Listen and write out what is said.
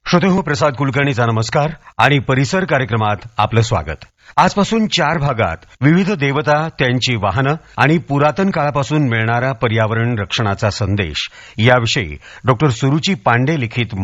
श्रोतेहो, प्रसाद कुलकर्णीचा नमस्कार आणि परिसर कार्यक्रमात आपलं स्वागत. आजपासून 4 भागात विविध देवता, त्यांची वाहनं आणि पुरातन काळापासून मिळणारा पर्यावरण रक्षणाचा संदेश याविषयी डॉ. सुरुची पांडे लिखित